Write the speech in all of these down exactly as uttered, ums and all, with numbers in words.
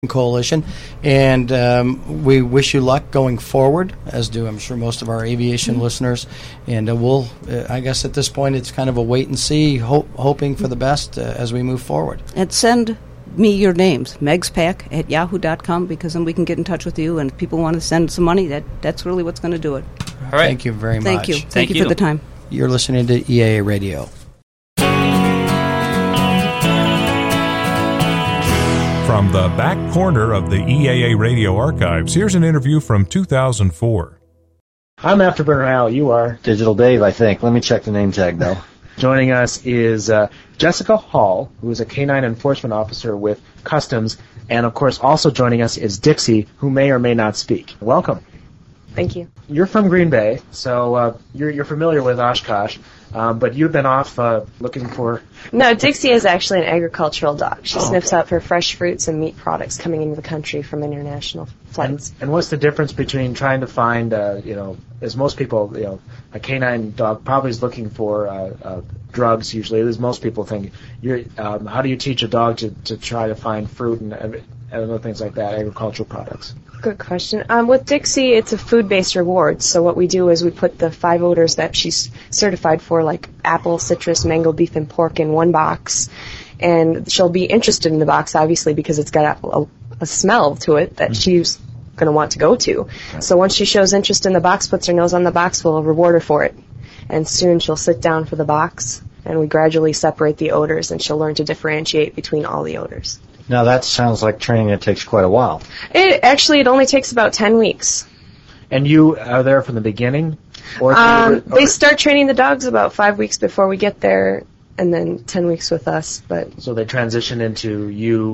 Coalition, and um, we wish you luck going forward, as do I'm sure most of our aviation mm-hmm. listeners. And uh, we'll, uh, I guess at this point, it's kind of a wait and see, hope, hoping for the best uh, as we move forward. And send me your names, megspack at yahoo dot com, because then we can get in touch with you. And if people want to send some money, that that's really what's going to do it. All right. Thank you very Thank much. You. Thank, Thank you. you for the time. You're listening to E A A Radio. From the back corner of the E A A Radio archives, here's an interview from two thousand four. I'm Afterburner Al. You are? Digital Dave, I think. Let me check the name tag, though. Joining us is uh, Jessica Hall, who is a canine enforcement officer with Customs. And, of course, also joining us is Dixie, who may or may not speak. Welcome. Thank you. You're from Green Bay, so uh, you're, you're familiar with Oshkosh, um, but you've been off uh, looking for... No, Dixie is actually an agricultural dog. She oh, sniffs okay. out for fresh fruits and meat products coming into the country from international flights. And, and what's the difference between trying to find, uh, you know, as most people, you know, a canine dog probably is looking for uh, uh, drugs usually, as most people think. You're, um, how do you teach a dog to, to try to find fruit and, and other things like that, agricultural products? Good question. Um, with Dixie, it's a food-based reward. So what we do is we put the five odors that she's certified for, like apple, citrus, mango, beef, and pork, in one box. And she'll be interested in the box, obviously, because it's got a, a, a smell to it that mm-hmm. she's going to want to go to. Okay. So once she shows interest in the box, puts her nose on the box, we'll reward her for it. And soon she'll sit down for the box, and we gradually separate the odors, and she'll learn to differentiate between all the odors. Now, that sounds like training that takes quite a while. It actually, it only takes about ten weeks. And you are there from the beginning? Or um, or they start training the dogs about five weeks before we get there, and then ten weeks with us. But so they transition into you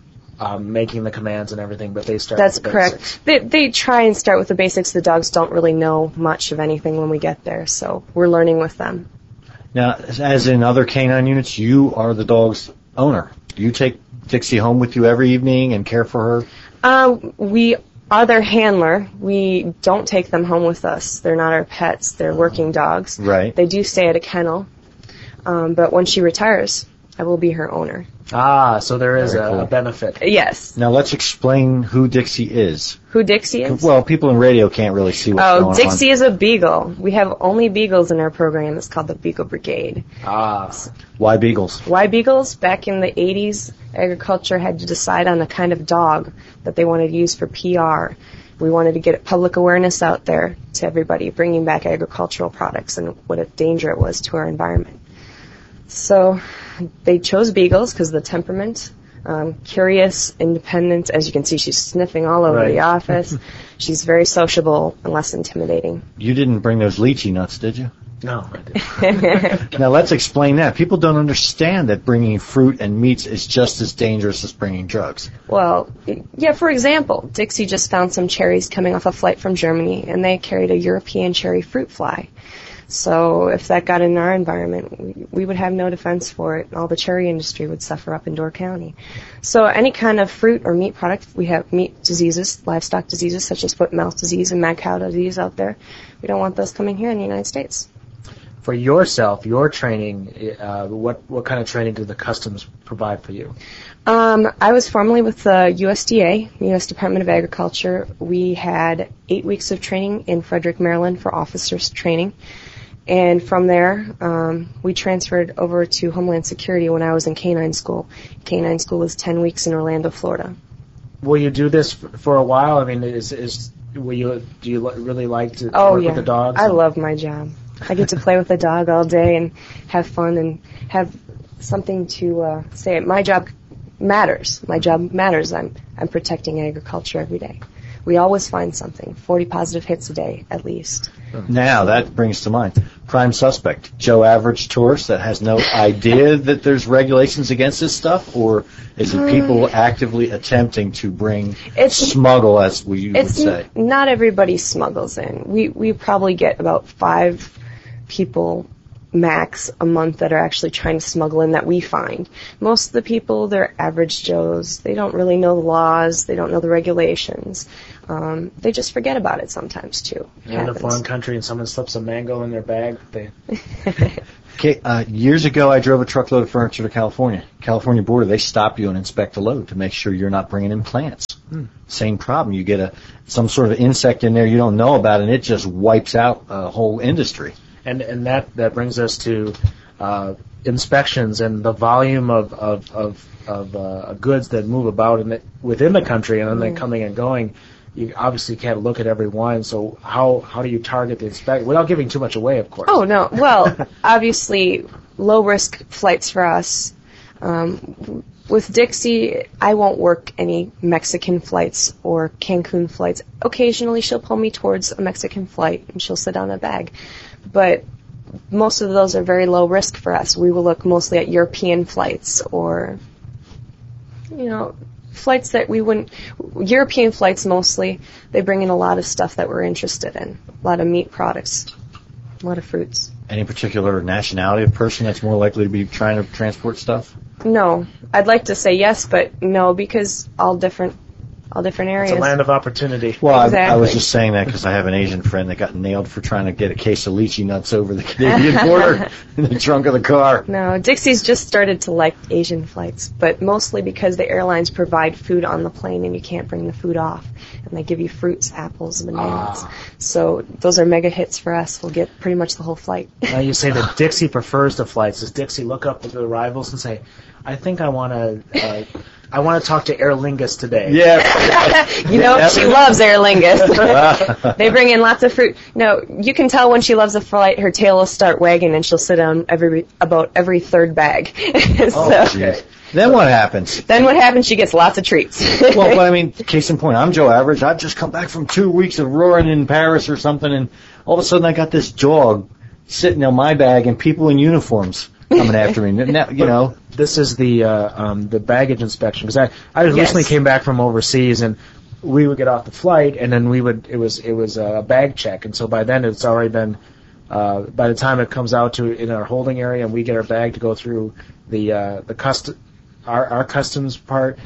um, making the commands and everything, but they start That's with the correct. basics. They, they try and start with the basics. The dogs don't really know much of anything when we get there, so we're learning with them. Now, as in other canine units, you are the dog's owner. Do you take Dixie home with you every evening and care for her? Um, we are their handler. We don't take them home with us. They're not our pets. They're working dogs. Right. They do stay at a kennel. Um, but when she retires, I will be her owner. Ah, so there is Very a, cool. a benefit. Yes. Now, let's explain who Dixie is. Who Dixie is? Well, people in radio can't really see what's oh, going Dixie on. is a beagle. We have only beagles in our program. It's called the Beagle Brigade. Ah. Why beagles? Why beagles? Back in the eighties, agriculture had to decide on the kind of dog that they wanted to use for P R. We wanted to get public awareness out there to everybody, bringing back agricultural products and what a danger it was to our environment. So they chose beagles because of the temperament. Um, curious, independent. As you can see, she's sniffing all over right. the office. She's very sociable and less intimidating. You didn't bring those lychee nuts, did you? No, I didn't. Now, let's explain that. People don't understand that bringing fruit and meats is just as dangerous as bringing drugs. Well, yeah, for example, Dixie just found some cherries coming off a flight from Germany, and they carried a European cherry fruit fly. So if that got in our environment, we, we would have no defense for it. All the cherry industry would suffer up in Door County. So any kind of fruit or meat product, we have meat diseases, livestock diseases, such as foot and mouth disease and mad cow disease out there. We don't want those coming here in the United States. For yourself, your training, uh, what what kind of training do the Customs provide for you? Um, I was formerly with the U S D A, U S Department of Agriculture. We had eight weeks of training in Frederick, Maryland for officers training. And from there, um, we transferred over to Homeland Security when I was in canine school. Canine school was ten weeks in Orlando, Florida. Will you do this f- for a while? I mean, is is will you do you li- really like to oh, work yeah. with the dogs? I love my job. I get to play with the dog all day and have fun and have something to uh, say. My job matters. My job matters. I'm I'm protecting agriculture every day. We always find something. forty positive hits a day, at least. Now, that brings to mind prime suspect, Joe Average tourist that has no idea that there's regulations against this stuff, or is it people actively attempting to bring It's- smuggle, as we would It's say? n- not everybody smuggles in. We we probably get about five people max a month that are actually trying to smuggle in that we find. Most of the people, they're average Joes. They don't really know the laws. They don't know the regulations. Um, they just forget about it sometimes, too. It You're in a happens. foreign country and someone slips a mango in their bag. They Okay, uh, years ago, I drove a truckload of furniture to California. California border, they stop you and inspect the load to make sure you're not bringing in plants. Hmm. Same problem. You get a some sort of insect in there you don't know about, and it just wipes out a whole industry. And and that, that brings us to uh, inspections and the volume of of of, of uh, goods that move about in the, within the country and then they're coming and going. You obviously can't look at every one, so how how do you target the inspect without giving too much away, of course? Oh, no. Well, obviously, low-risk flights for us. Um, with Dixie, I won't work any Mexican flights or Cancun flights. Occasionally, she'll pull me towards a Mexican flight, and she'll sit on a bag. But most of those are very low risk for us. We will look mostly at European flights or, you know, flights that we wouldn't, European flights mostly, they bring in a lot of stuff that we're interested in. A lot of meat products, a lot of fruits. Any particular nationality of person that's more likely to be trying to transport stuff? No. I'd like to say yes, but no, because all different all different areas. It's a land of opportunity. Well, exactly. I, I was just saying that because I have an Asian friend that got nailed for trying to get a case of lychee nuts over the Canadian border in the trunk of the car. No, Dixie's just started to like Asian flights, but mostly because the airlines provide food on the plane and you can't bring the food off. And they give you fruits, apples, bananas. Ah. So those are mega hits for us. We'll get pretty much the whole flight. Now you say that Dixie prefers the flights. Does Dixie look up at the arrivals and say, I think I want to... Uh, I want to talk to Aer Lingus today. Yeah. You know, she loves Aer Lingus. They bring in lots of fruit. No, you can tell when she loves a flight, her tail will start wagging and she'll sit on every about every third bag. so, oh, okay. Then what happens? Then what happens? She gets lots of treats. Well, but I mean, case in point, I'm Joe Average. I've just come back from two weeks of roaring in Paris or something, and all of a sudden I got this dog sitting on my bag and people in uniforms coming after me. Now, you know. This is the uh, um, the baggage inspection because I I Yes. recently came back from overseas and we would get off the flight and then we would it was it was a bag check and so by then it's already been uh, by the time it comes out to in our holding area and we get our bag to go through the uh, the custom our our customs part.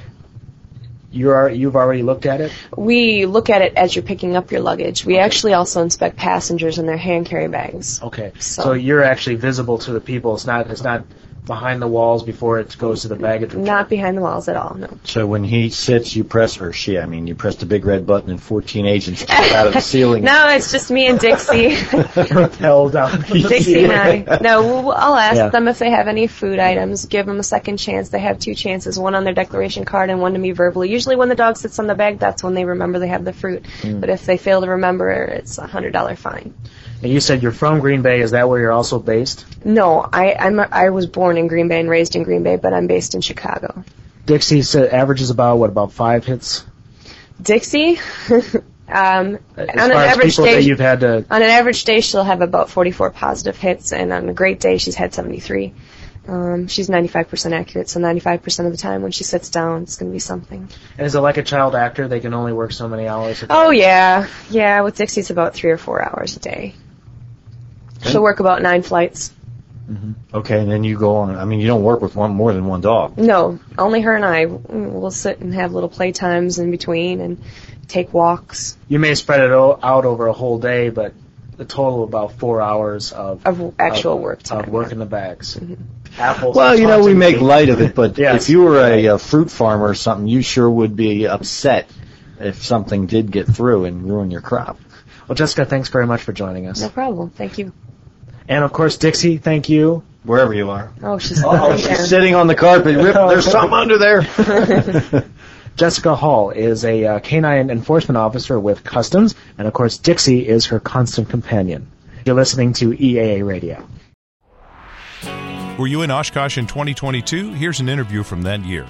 You're you've already looked at it? We look at it as you're picking up your luggage. We actually also inspect passengers and their hand carry bags. Okay. So. So- you're actually visible to the people. It's not it's not behind the walls before it goes to the baggage. Not behind the walls at all, no. So when he sits, you press, or she, I mean, you press the big red button and fourteen agents jump out of the ceiling. No, it's just me and Dixie. Rappel down. Dixie and I. No, we'll, I'll ask Yeah. them if they have any food items, give them a second chance. They have two chances, one on their declaration card and one to me verbally. Usually when the dog sits on the bag, that's when they remember they have the fruit. Mm. But if they fail to remember, it's a one hundred dollars fine. And you said you're from Green Bay. Is that where you're also based? No, I, I'm a, I was born in Green Bay and raised in Green Bay, but I'm based in Chicago. Dixie said averages about, what, about five hits? Dixie? um, As on far an as average people day, that you've had to... on an average day, she'll have about forty-four positive hits, and on a great day, she's had seventy-three. Um, she's ninety-five percent accurate, so ninety-five percent of the time when she sits down, it's going to be something. And is it like a child actor? They can only work so many hours a day? Oh, yeah. Yeah, with Dixie, it's about three or four hours a day. She'll work about nine flights. Mm-hmm. Okay, and then you go on. I mean, you don't work with one more than one dog. No, only her and I. We'll sit and have little play times in between and take walks. You may spread it o- out over a whole day, but a total of about four hours of... Of actual of, work time. Of working the bags. Mm-hmm. Apples. Well, you know, we make meat. light of it, but Yes. if you were a, a fruit farmer or something, you sure would be upset if something did get through and ruin your crop. Well, Jessica, thanks very much for joining us. No problem. Thank you. And, of course, Dixie, thank you. Wherever you are. Oh, she's Oh, she's sitting on the carpet. Rip, there's something under there. Jessica Hall is a uh, canine enforcement officer with Customs, and, of course, Dixie is her constant companion. You're listening to E A A Radio. Were you in Oshkosh in twenty twenty-two? Here's an interview from that year.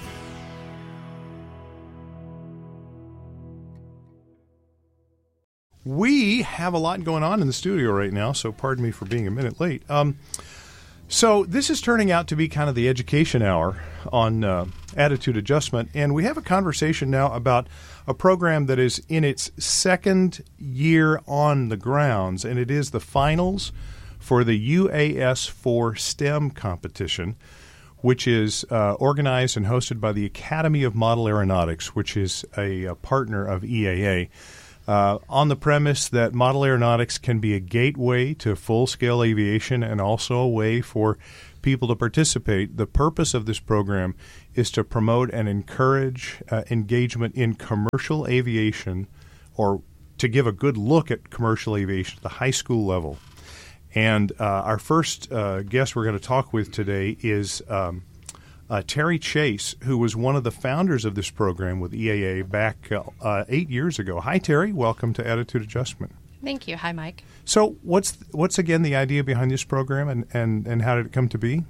We have a lot going on in the studio right now, so pardon me for being a minute late. Um, so this is turning out to be kind of the education hour on uh, attitude adjustment, and we have a conversation now about a program that is in its second year on the grounds, and it is the finals for the U A S four STEM competition, which is uh, organized and hosted by the Academy of Model Aeronautics, which is a, a partner of E A A. uh, on the premise that model aeronautics can be a gateway to full-scale aviation and also a way for people to participate. The purpose of this program is to promote and encourage uh, engagement in commercial aviation, or to give a good look at commercial aviation at the high school level. And uh, our first uh, guest we're going to talk with today is um, uh, Terry Chase, who was one of the founders of this program with E A A back uh, uh, eight years ago. Hi, Terry. Welcome to Attitude Adjustment. Thank you. Hi, Mike. So what's, what's again, the idea behind this program, and, and, and how did it come to be?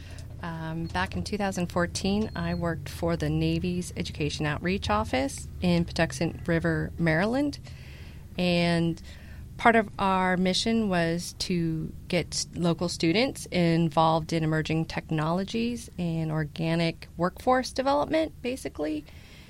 Um, back in two thousand fourteen, I worked for the Navy's Education Outreach Office in Patuxent River, Maryland. And part of our mission was to get local students involved in emerging technologies and organic workforce development, basically,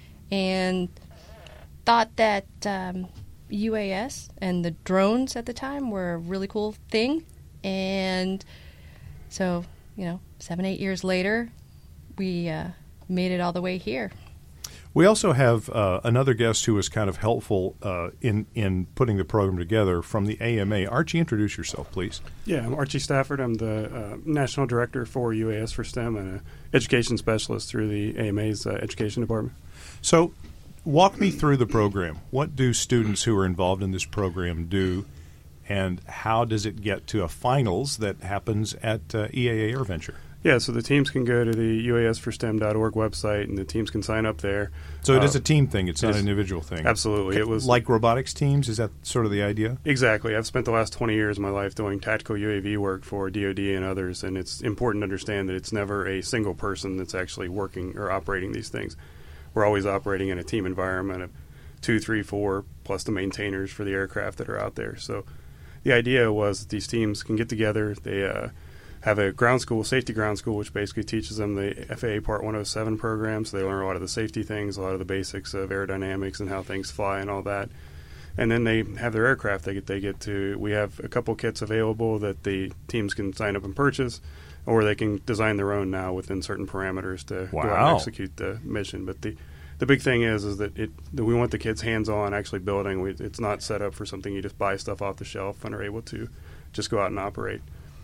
and thought that um, U A S and the drones at the time were a really cool thing. And so, you know, seven, eight years later, we uh, made it all the way here. We also have uh, another guest who was kind of helpful uh, in, in putting the program together from the A M A. Archie, introduce yourself, please. Yeah, I'm Archie Stafford. I'm the uh, National Director for U A S for STEM and an education specialist through the A M A's uh, Education Department. So walk me through the program. What do students who are involved in this program do, and how does it get to a finals that happens at uh, E A A AirVenture? Yeah, so the teams can go to the U A S for STEM dot org website, and the teams can sign up there. So it uh, is a team thing. It's not yes, an individual thing. Absolutely. It was like robotics teams? Is that sort of the idea? Exactly. I've spent the last twenty years of my life doing tactical U A V work for D O D and others, and it's important to understand that it's never a single person that's actually working or operating these things. We're always operating in a team environment of two, three, four, plus the maintainers for the aircraft that are out there. So the idea was that these teams can get together. They uh, have a ground school, safety ground school, which basically teaches them the F A A Part one oh seven program, so they learn a lot of the safety things, a lot of the basics of aerodynamics and how things fly and all that. And then they have their aircraft they get, they get to. We have a couple kits available that the teams can sign up and purchase, or they can design their own now within certain parameters to wow. go out and execute the mission. But the the big thing is is that it that we want the kids hands-on, actually building. We, it's not set up for something you just buy stuff off the shelf and are able to just go out and operate.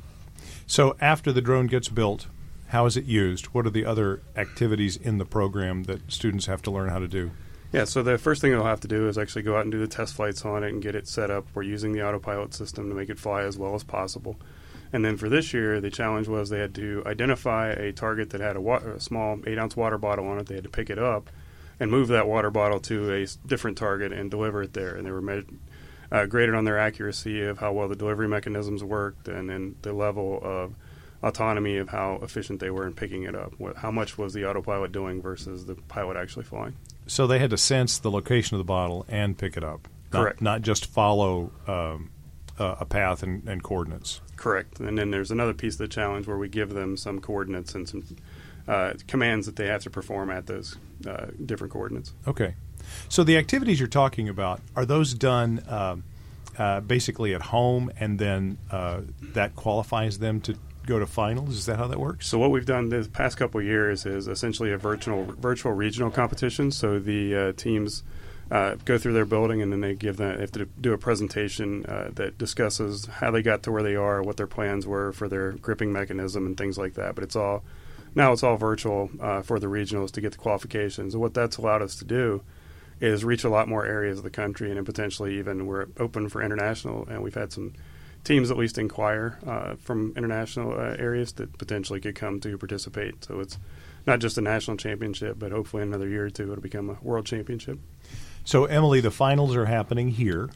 So after the drone gets built, how is it used? What are the other activities in the program that students have to learn how to do? Yeah, so the first thing they'll have to do is actually go out and do the test flights on it and get it set up. We're using the autopilot system to make it fly as well as possible. And then for this year, the challenge was they had to identify a target that had a, wa- a small eight-ounce water bottle on it. They had to pick it up and move that water bottle to a s- different target and deliver it there. And they were med- uh, graded on their accuracy of how well the delivery mechanisms worked, and then the level of autonomy of how efficient they were in picking it up. What, how much was the autopilot doing versus the pilot actually flying? So they had to sense the location of the bottle and pick it up. Not, Correct. Not just follow um, uh, a path and, and coordinates. Correct. And then there's another piece of the challenge where we give them some coordinates and some uh, commands that they have to perform at those uh, different coordinates. Okay. So the activities you're talking about, are those done um, uh, basically at home, and then uh, that qualifies them to go to finals? Is that how that works? So what we've done this past couple of years is essentially a virtual virtual regional competition. So the uh, teams uh, go through their building, and then they give them, they have to do a presentation uh, that discusses how they got to where they are, what their plans were for their gripping mechanism and things like that. But it's all now it's all virtual uh, for the regionals to get the qualifications. And what that's allowed us to do is reach a lot more areas of the country, and then potentially even we're open for international, and we've had some teams at least inquire uh, from international uh, areas that potentially could come to participate. So it's not just a national championship, but hopefully in another year or two it'll become a world championship. So, Emily, the finals are happening here.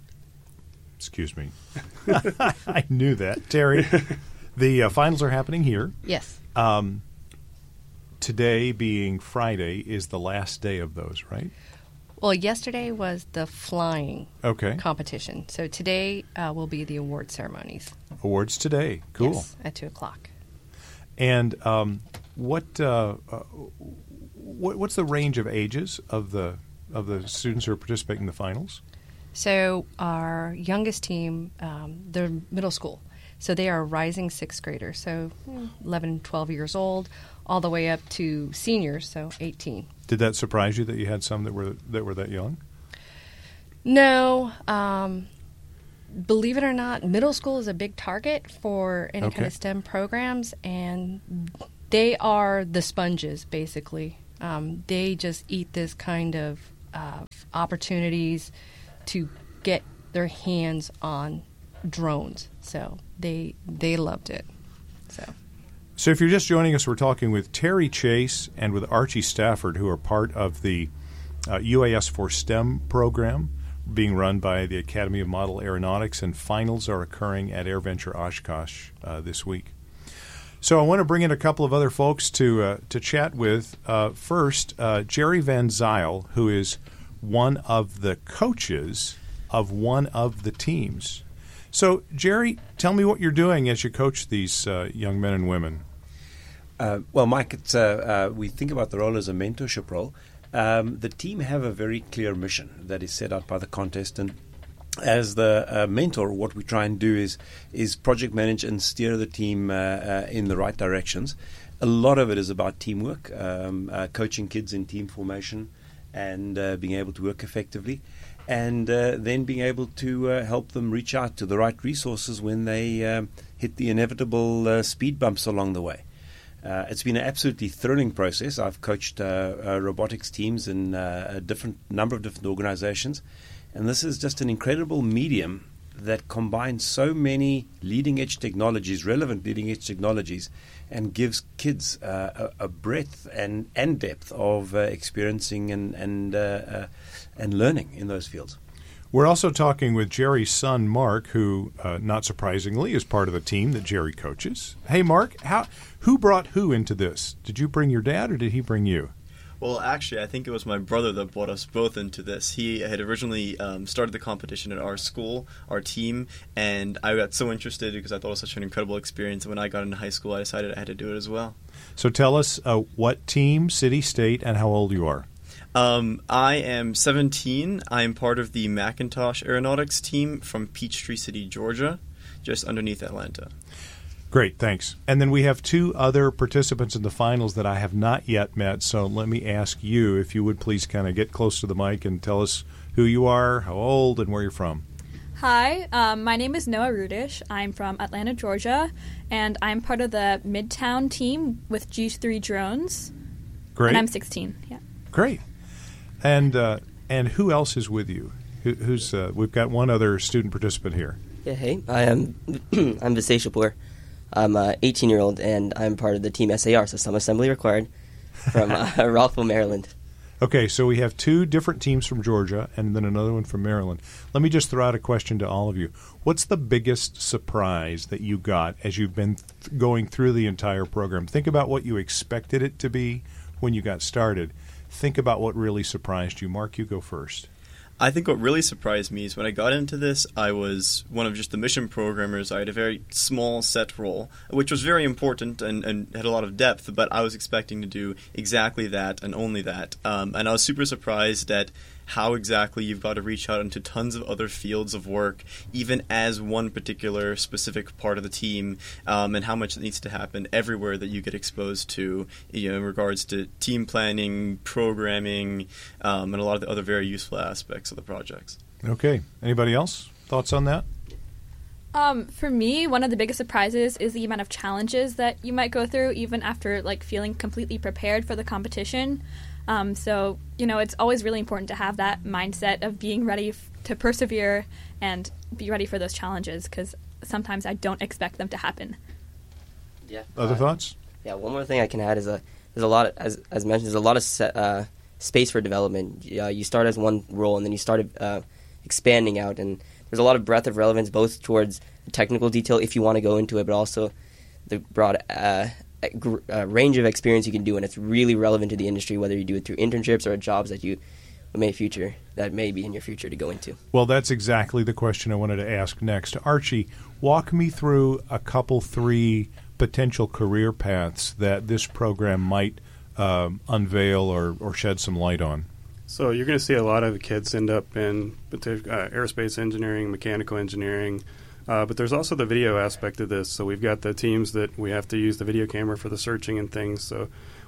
Excuse me. I knew that. Terry, the uh, finals are happening here. Yes. Um, today being Friday is the last day of those, right? Well, yesterday was the flying Okay. competition. So today uh, will be the award ceremonies. Awards today. Cool. Yes, at two o'clock. And um, what, uh, uh, what what's the range of ages of the of the students who are participating in the finals? So our youngest team, um, they're middle school. So they are rising sixth graders, so mm, eleven, twelve years old, all the way up to seniors, so eighteen. Did that surprise you that you had some that were that were that young? No. Um, believe it or not, middle school is a big target for any Okay. kind of STEM programs, and they are the sponges, basically. Um, they just eat this kind of uh, opportunities to get their hands on drones. So they they loved it. So. So if you're just joining us, we're talking with Terry Chase and with Archie Stafford, who are part of the uh, U A S for STEM program being run by the Academy of Model Aeronautics, and finals are occurring at AirVenture Oshkosh uh, this week. So I want to bring in a couple of other folks to uh, to chat with. Uh, first, uh, Jerry Van Zyl, who is one of the coaches of one of the teams. So, Jerry, tell me what you're doing as you coach these uh, young men and women. Uh, well, Mike, it's, uh, uh, we think about the role as a mentorship role. Um, the team have a very clear mission that is set out by the contest, and as the uh, mentor, what we try and do is is project manage and steer the team uh, uh, in the right directions. A lot of it is about teamwork, um, uh, coaching kids in team formation, and uh, being able to work effectively, and uh, then being able to uh, help them reach out to the right resources when they um, hit the inevitable uh, speed bumps along the way. Uh, it's been an absolutely thrilling process. I've coached uh, uh, robotics teams in uh, a different number of different organizations, and this is just an incredible medium that combines so many leading-edge technologies, relevant leading-edge technologies, and gives kids uh, a, a breadth and, and depth of uh, experiencing and and, uh, uh, and learning in those fields. We're also talking with Jerry's son, Mark, who, uh, not surprisingly, is part of the team that Jerry coaches. Hey, Mark, how who brought who into this? Did you bring your dad, or did he bring you? Well, actually, I think it was my brother that brought us both into this. He had originally um, started the competition at our school, our team, and I got so interested because I thought it was such an incredible experience. When I got into high school, I decided I had to do it as well. So tell us uh, what team, city, state, and how old you are. Um, I am seventeen. I am part of the Macintosh Aeronautics team from Peachtree City, Georgia, just underneath Atlanta. Great, thanks. And then we have two other participants in the finals that I have not yet met, so let me ask you, if you would please kind of get close to the mic and tell us who you are, how old, and where you're from. Hi, um, my name is Noah Rudish. I'm from Atlanta, Georgia, and I'm part of the Midtown team with G three Drones. Great. And I'm sixteen, yeah. Great. And uh, and who else is with you? Who, who's uh, we've got one other student participant here. Yeah, hey, I am I'm Visay Shapur. I'm an eighteen-year-old, and I'm part of the team S A R, so some assembly required, from uh, Rockville, Maryland. Okay, so we have two different teams from Georgia and then another one from Maryland. Let me just throw out a question to all of you. What's the biggest surprise that you got as you've been th- going through the entire program? Think about what you expected it to be when you got started. Think about what really surprised you. Mark, you go first. I think what really surprised me is when I got into this, I was one of just the mission programmers. I had a very small set role, which was very important and, and had a lot of depth, but I was expecting to do exactly that and only that. Um, and I was super surprised at how exactly you've got to reach out into tons of other fields of work, even as one particular specific part of the team, um, and how much it needs to happen everywhere that you get exposed to, you know, in regards to team planning, programming, um, and a lot of the other very useful aspects of the projects. Okay. Anybody else? Thoughts on that? Um, for me, one of the biggest surprises is the amount of challenges that you might go through even after like feeling completely prepared for the competition. Um, so, you know, it's always really important to have that mindset of being ready f- to persevere and be ready for those challenges, because sometimes I don't expect them to happen. Yeah. Other uh, thoughts? Yeah, one more thing I can add is a there's a lot of, as as mentioned, there's a lot of set, uh, space for development. Uh, you start as one role and then you start uh, expanding out, and there's a lot of breadth of relevance both towards the technical detail if you want to go into it, but also the broad uh, uh, range of experience you can do, and it's really relevant to the industry, whether you do it through internships or jobs that you may future that may be in your future to go into. Well, that's exactly the question I wanted to ask next. Archie, walk me through a couple, three potential career paths that this program might um, unveil or, or shed some light on. So you're going to see a lot of kids end up in uh, aerospace engineering, mechanical engineering, uh, but there's also the video aspect of this. So we've got the teams that we have to use the video camera for the searching and things. So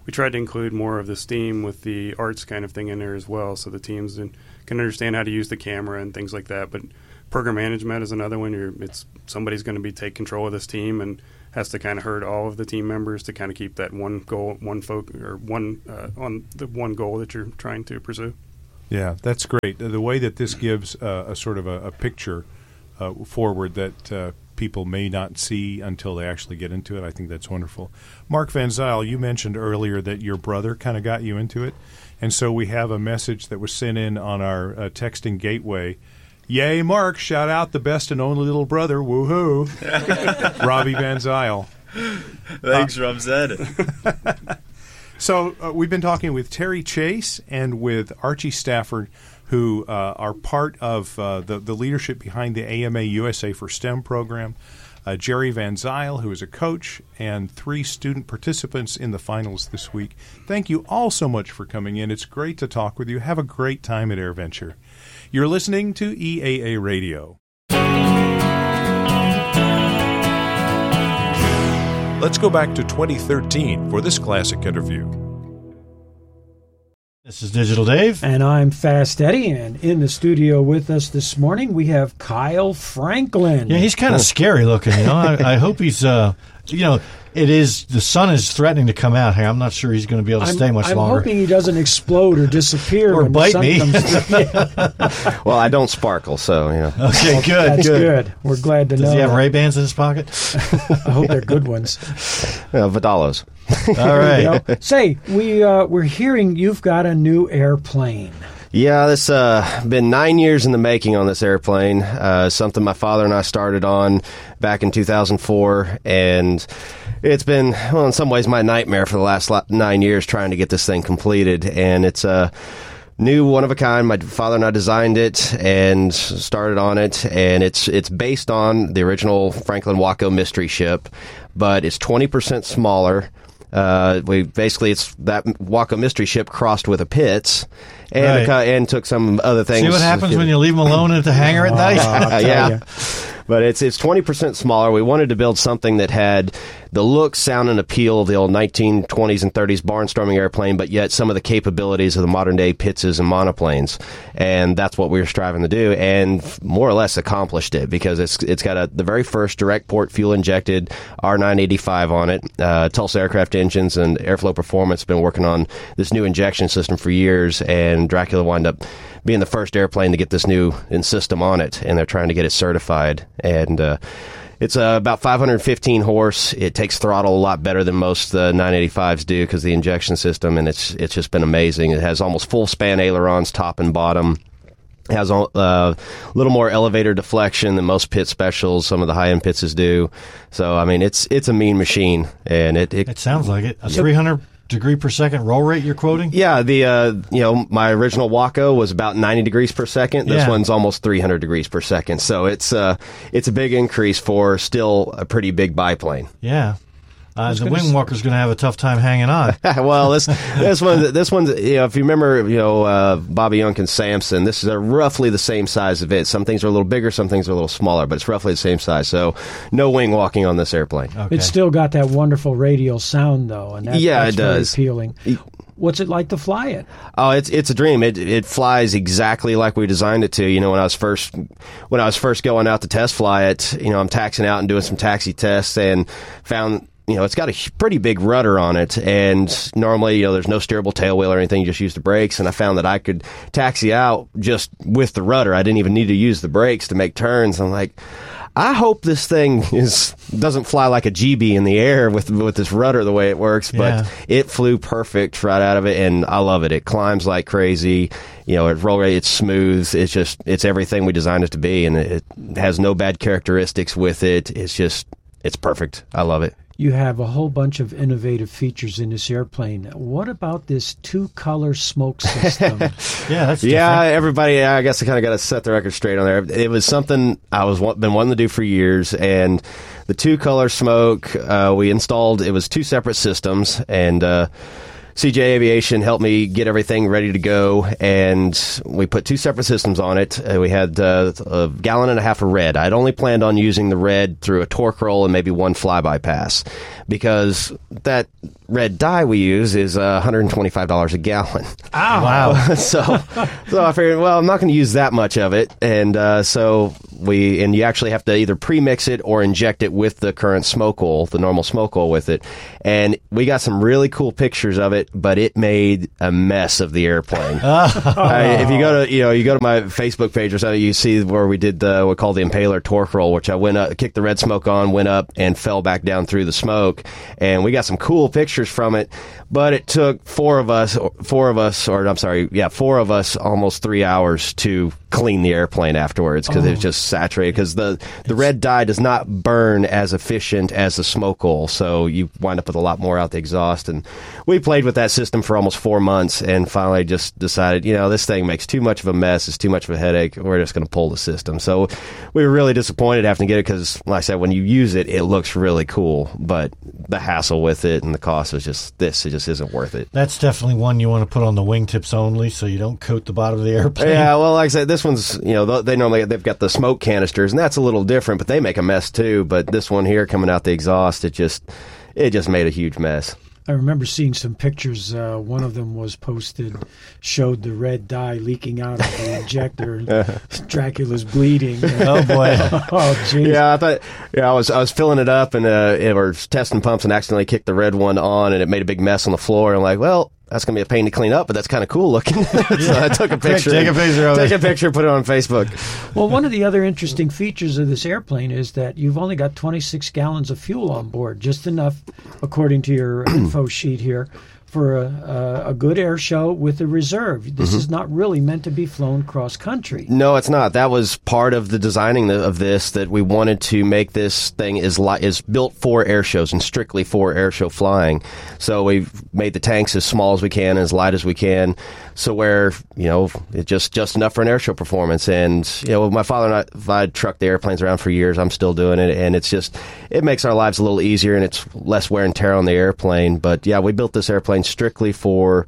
we tried to include more of the STEAM with the arts kind of thing in there as well, so the teams can understand how to use the camera and things like that. But program management is another one. You're, it's somebody's going to be take control of this team and has to kind of herd all of the team members to kind of keep that one goal, one folk, or one uh, on the one goal that you're trying to pursue. Yeah, that's great. The way that this gives uh, a sort of a, a picture uh, forward that uh, people may not see until they actually get into it, I think that's wonderful. Mark Van Zyl, you mentioned earlier that your brother kind of got you into it, and so we have a message that was sent in on our uh, texting gateway. Yay, Mark, shout out the best and only little brother, woohoo, Robbie Van Zyl. Thanks, uh, Rob Zed. So uh, we've been talking with Terry Chase and with Archie Stafford, who uh, are part of uh, the, the leadership behind the A M A U S A for STEM program, uh, Jerry Van Zyl, who is a coach, and three student participants in the finals this week. Thank you all so much for coming in. It's great to talk with you. Have a great time at AirVenture. You're listening to E A A Radio. Let's go back to twenty thirteen for this classic interview. This is Digital Dave. And I'm Fast Eddie. And in the studio with us this morning, we have Kyle Franklin. Yeah, he's kind of scary looking, you know. I, I hope he's, uh, you know, it is, the sun is threatening to come out here. I'm not sure he's going to be able to I'm, stay much I'm longer. I'm hoping he doesn't explode or disappear or when bite the sun me. comes through. Well, I don't sparkle, so, you know. Okay, well, good, that's good. good. We're glad to Does know. Does he have that. Ray-Bans in his pocket? I hope they're good ones. Yeah, Vidalos. All right. You know, say, we, uh, we're hearing you've got a new airplane. Yeah, this uh been nine years in the making on this airplane. Uh, something my father and I started on back in two thousand four, and it's been, well, in some ways, my nightmare for the last nine years trying to get this thing completed. And it's a new, one of a kind. My father and I designed it and started on it, and it's it's based on the original Franklin Waco mystery ship, but it's twenty percent smaller. Uh, we basically, it's that Waco mystery ship crossed with a Pitts, and right. a, and took some other things. See what happens when you leave them alone at the hangar at night? uh, yeah, but it's it's twenty percent smaller. We wanted to build something that had the look, sound, and appeal of the old nineteen twenties and thirties barnstorming airplane, but yet some of the capabilities of the modern day Pittses and monoplanes, and that's what we were striving to do, and more or less accomplished it, because it's it's got a, the very first direct port fuel injected R nine eighty-five on it. Uh, Tulsa Aircraft Engines and Airflow Performance have been working on this new injection system for years, and Dracula wound up being the first airplane to get this new in system on it, and they're trying to get it certified. And uh, it's uh, about five hundred fifteen horse. It takes throttle a lot better than most uh, nine eighty-fives do because of the injection system, and it's it's just been amazing. It has almost full span ailerons, top and bottom. It has a uh, little more elevator deflection than most Pitt specials, some of the high-end Pittses do. So, I mean, it's it's a mean machine, and it it, it sounds like it. A three hundred degree per second roll rate you're quoting? Yeah, the uh, you know, my original Waco was about ninety degrees per second. This yeah. one's almost three hundred degrees per second. So it's uh, it's a big increase for still a pretty big biplane. Yeah. Uh, the wing walker's going to have a tough time hanging on. Well, this this one, this one, you know, if you remember, you know, uh, Bobby Young and Samson, this is a roughly the same size of it. Some things are a little bigger, some things are a little smaller, but it's roughly the same size. So, no wing walking on this airplane. Okay. It's still got that wonderful radial sound, though, and that, yeah, that's it does. very appealing. What's it like to fly it? Oh, it's it's a dream. It it flies exactly like we designed it to. You know, when I was first when I was first going out to test fly it, you know, I'm taxiing out and doing some taxi tests and found. You know, it's got a pretty big rudder on it, and normally, you know, there's no steerable tail wheel or anything. You just use the brakes, and I found that I could taxi out just with the rudder. I didn't even need to use the brakes to make turns. I'm like, I hope this thing is doesn't fly like a G B in the air with with this rudder the way it works, but yeah. it flew perfect right out of it, and I love it. It climbs like crazy. You know, it roll rate, it's smooth. It's just, it's everything we designed it to be, and it has no bad characteristics with it. It's just, it's perfect. I love it. You have a whole bunch of innovative features in this airplane. What about this two-color smoke system? yeah, that's yeah. different. Everybody, I guess I kind of got to set the record straight on there. It was something I was been wanting to do for years, and the two-color smoke uh, we installed. It was two separate systems, and uh, C J Aviation helped me get everything ready to go, and we put two separate systems on it. Uh, we had uh, a gallon and a half of red. I'd only planned on using the red through a torque roll and maybe one flyby pass, because that red dye we use is uh, one hundred twenty-five dollars a gallon. Ow. Wow. so, so I figured, well, I'm not going to use that much of it, and uh, so we, and you actually have to either pre-mix it or inject it with the current smoke oil, the normal smoke oil with it, and we got some really cool pictures of it, but it made a mess of the airplane. Oh. I, if you go to, you know, you go to my Facebook page or something, you see where we did the, what we call the Impaler torque roll, which I went up, kicked the red smoke on, went up, and fell back down through the smoke, and we got some cool pictures from it, but it took four of us, four of us, or I'm sorry, yeah, four of us, almost three hours to clean the airplane afterwards, because oh. it was just saturated, because the, the red dye does not burn as efficient as the smoke oil, so you wind up with a lot more out the exhaust. And we played with that system for almost four months and finally just decided, you know, this thing makes too much of a mess, it's too much of a headache, we're just going to pull the system. So we were really disappointed having to get it, because like I said, when you use it, it looks really cool, but the hassle with it and the cost was just this, it just isn't worth it. That's definitely one you want to put on the wingtips only, so you don't coat the bottom of the airplane. Yeah, well, like I said, this one's, you know, they normally, they've got the smoke canisters, and that's a little different, but they make a mess too. But this one here coming out the exhaust, it just, it just made a huge mess. I remember seeing some pictures. Uh, one of them was posted, showed the red dye leaking out of the injector. Dracula's bleeding. Oh boy! Oh jeez. Yeah, I thought. Yeah, I was I was filling it up and uh, it was testing pumps and accidentally kicked the red one on, and it made a big mess on the floor. And I'm like, well, that's going to be a pain to clean up, but that's kind of cool looking. So I took a picture. Take a picture of it. Take a picture, put it on Facebook. Well, one of the other interesting features of this airplane is that you've only got twenty-six gallons of fuel on board, just enough, according to your info sheet here, for a, a, a good air show with a reserve. This mm-hmm. is not really meant to be flown cross-country. No, it's not. That was part of the designing of this, that we wanted to make this thing is li- is built for air shows and strictly for air show flying. So we've made the tanks as small as we can, as light as we can, so where, you know, it's just, just enough for an air show performance. And, you know, my father and I, I trucked the airplanes around for years. I'm still doing it, and it's just, it makes our lives a little easier, and it's less wear and tear on the airplane. But, yeah, we built this airplane strictly for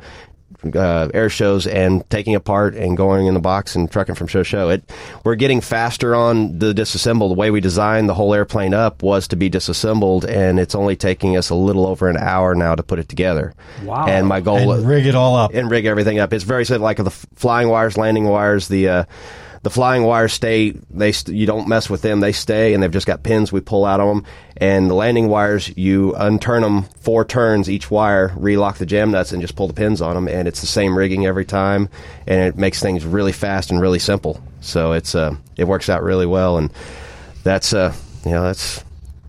uh, air shows and taking apart and going in the box and trucking from show to show. It, we're getting faster on the disassemble. The way we designed the whole airplane up was to be disassembled, and it's only taking us a little over an hour now to put it together. Wow. And my goal and rig it all up. And rig everything up. It's very simple, like the flying wires, landing wires, the uh, the flying wires stay, they st- you don't mess with them, they stay, and they've just got pins we pull out of them. And the landing wires, you unturn them four turns each wire, relock the jam nuts, and just pull the pins on them, and it's the same rigging every time, and it makes things really fast and really simple. So it's uh, it works out really well, and that's, uh, you know, that's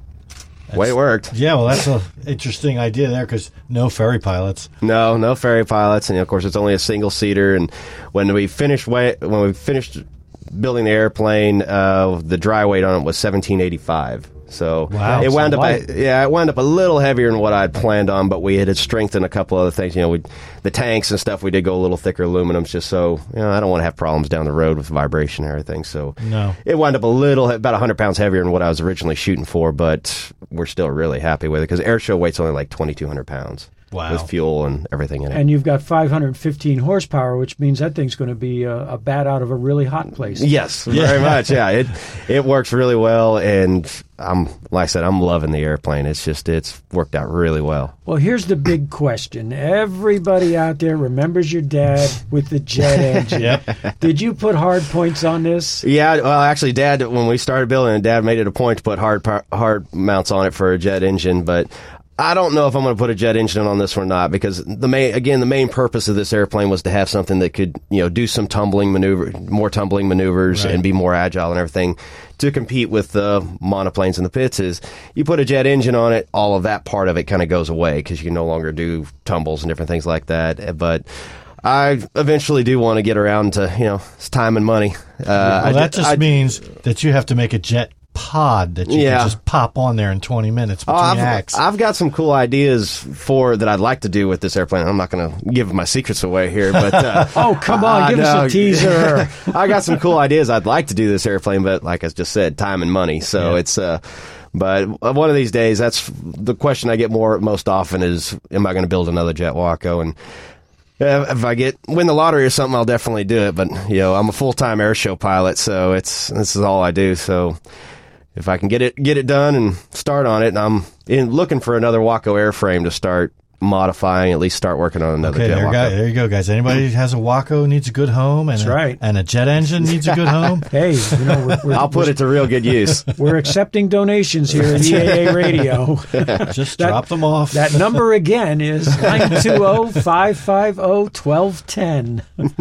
the way it worked. Yeah, well, that's an interesting idea there, because no ferry pilots. No, no ferry pilots, and of course it's only a single seater. And when we finished way, when we finished building the airplane, uh, the dry weight on it was seventeen eighty-five. So wow, it wound so up, a, yeah, it wound up a little heavier than what I'd planned on, but we had strengthened a couple other things. You know, we, the tanks and stuff, we did go a little thicker aluminums, just so, you know, I don't want to have problems down the road with vibration and everything. So no, it wound up a little, about one hundred pounds heavier than what I was originally shooting for, but we're still really happy with it, because air show weight's only like twenty-two hundred pounds. Wow. With fuel and everything in it. And you've got five hundred fifteen horsepower, which means that thing's going to be a, a bat out of a really hot place. Yes, very much. Yeah, it it works really well, and I'm like I said, I'm loving the airplane. It's just it's worked out really well. Well, here's the big question. Everybody out there remembers your dad with the jet engine. Yep. Did you put hard points on this? Yeah, well, actually, Dad, when we started building it, Dad made it a point to put hard hard mounts on it for a jet engine, but I don't know if I'm going to put a jet engine on this one or not, because the main, again, the main purpose of this airplane was to have something that could, you know, do some tumbling maneuver, more tumbling maneuvers, right, and be more agile and everything to compete with the monoplanes and the pits. Is you put a jet engine on it, all of that part of it kind of goes away, because you can no longer do tumbles and different things like that. But I eventually do want to get around to, you know, it's time and money. Uh, well, I that ju- just I, means that you have to make a jet pod that you Yeah. can just pop on there in twenty minutes between Oh, I've, acts. I've got some cool ideas for that I'd like to do with this airplane. I'm not going to give my secrets away here, but uh, Oh, come on, uh, give no. us a teaser. I got some cool ideas. I'd like to do this airplane, but like I just said, time and money. So Yeah. it's. Uh, but one of these days, that's the question I get more most often is, am I going to build another Jet Waco? And uh, if I get win the lottery or something, I'll definitely do it. But you know, I'm a full time air show pilot, so it's this is all I do. So. If I can get it get it done and start on it, and I'm in looking for another Waco airframe to start modifying, at least start working on another Okay, Jet there, Waco. guy, there you go, guys. Anybody who has a Waco needs a good home, and That's a, right. and a jet engine needs a good home. Hey, you know, we're, we're, I'll put we're, it to real good use. We're accepting donations here at E A A Radio. Just That- drop them off. That number again is nine two zero, five five zero, one two one zero.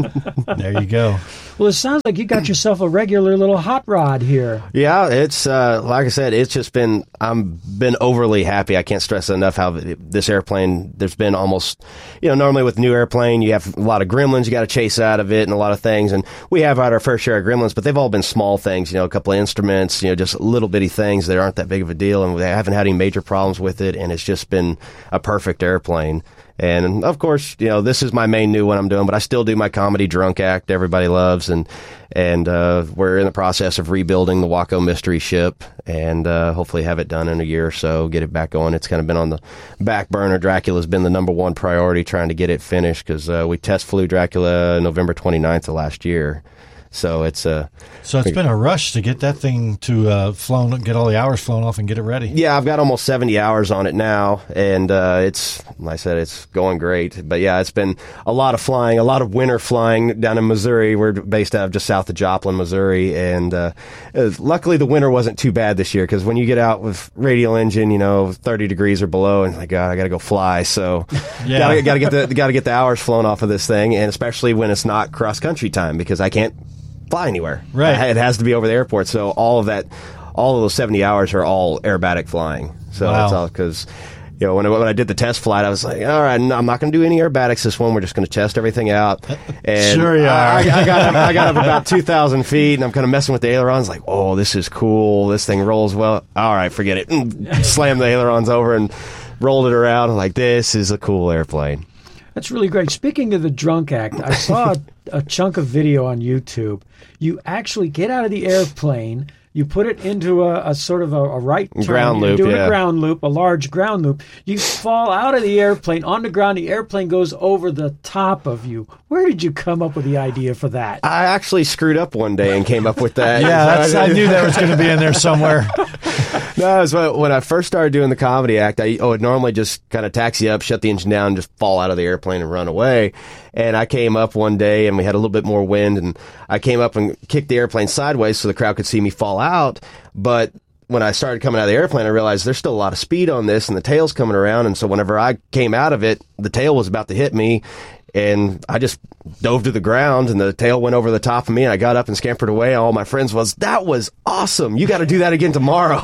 There you go. Well, it sounds like you got yourself a regular little hot rod here. Yeah, it's uh, like I said, it's just been I'm been overly happy. I can't stress enough how this airplane. There's been almost, you know, normally with new airplane you have a lot of gremlins you got to chase out of it and a lot of things, and we have had our fair share of gremlins, but they've all been small things. You know, a couple of instruments, you know, just little bitty things that aren't that big of a deal, and we haven't had any major problems with it, and it's just been a perfect airplane. And of course, you know, this is my main new one I'm doing, but I still do my comedy drunk act everybody loves, and and uh, we're in the process of rebuilding the Waco Mystery Ship, and uh, hopefully have it done in a year or so, get it back going. It's kind of been on the back burner. Dracula's been the number one priority, trying to get it finished, because uh, we test flew Dracula November twenty-ninth of last year. So it's a. So it's been a rush to get that thing to uh, flown, get all the hours flown off and get it ready. Yeah, I've got almost seventy hours on it now, and uh, it's, like I said, it's going great. But yeah, it's been a lot of flying, a lot of winter flying down in Missouri. We're based out of just south of Joplin, Missouri, and uh, uh, luckily the winter wasn't too bad this year, because when you get out with radial engine, you know, thirty degrees or below, and like, God, I got to go fly. So Yeah. gotta, gotta get the gotta get the hours flown off of this thing, and especially when it's not cross country time, because I can't fly anywhere. Right. It has to be over the airport. So all of that, all of those seventy hours are all aerobatic flying. So Wow. that's all because, you know, when I, when I did the test flight, I was like, all right, no, I'm not going to do any aerobatics this one. We're just going to test everything out. And Sure you I, are. I, I got up, I got up about two thousand feet, and I'm kind of messing with the ailerons. Like, oh, this is cool. This thing rolls well. All right, forget it. Slammed the ailerons over and rolled it around. I'm like, this is a cool airplane. That's really great. Speaking of the drunk act, I saw a, a chunk of video on YouTube. You actually get out of the airplane, you put it into a, a sort of a, a right turn. Ground You're loop, doing yeah. a ground loop, a large ground loop. You fall out of the airplane on the ground. The airplane goes over the top of you. Where did you come up with the idea for that? I actually screwed up one day and came up with that. Yeah, that's, I knew that was going to be in there somewhere. No, it was when when I first started doing the comedy act, I oh, would normally just kind of taxi up, shut the engine down, and just fall out of the airplane and run away. And I came up one day, and we had a little bit more wind, and I came up and kicked the airplane sideways so the crowd could see me fall out. But when I started coming out of the airplane, I realized there's still a lot of speed on this, and the tail's coming around. And so whenever I came out of it, the tail was about to hit me, and I just dove to the ground, and the tail went over the top of me, and I got up and scampered away. All my friends was, that was awesome. You got to do that again tomorrow.